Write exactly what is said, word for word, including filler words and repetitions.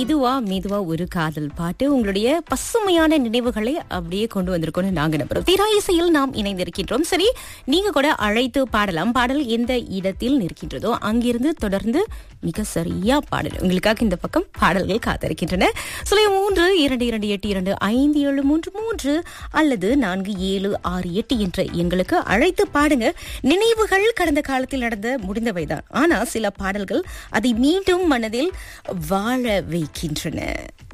மெதுவா மெதுவா ஒரு காதல் பாட்டு உங்களுடைய பசுமையான நினைவுகளை அப்படியே கொண்டு வந்திருக்கோம்னு நாங்க நம்புறோம். தீரா இசையில் நாம் இணைந்திருக்கின்றோம். சரி, நீங்க கூட அழைத்து பாடலாம். பாடல் எந்த இடத்தில் நிற்கின்றதோ அங்கிருந்து தொடர்ந்து மிக சரியா பாடல் உங்களுக்காக இந்த பக்கம் பாடல்கள் காத்திருக்கின்றன. சுலை மூன்று இரண்டு இரண்டு எட்டு இரண்டு ஐந்து ஏழு மூன்று மூன்று அல்லது நான்கு ஏழு ஆறு எட்டு என்ற எங்களுக்கு அழைத்து பாடுங்க. நினைவுகள் கடந்த காலத்தில் நடந்த முடிந்தவைதான், ஆனா சில பாடல்கள் அதை மீண்டும் மனதில் வாழ வைக்கின்றன.